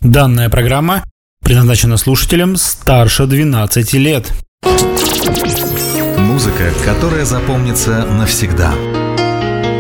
Данная программа предназначена слушателям старше 12 лет. Музыка, которая запомнится навсегда.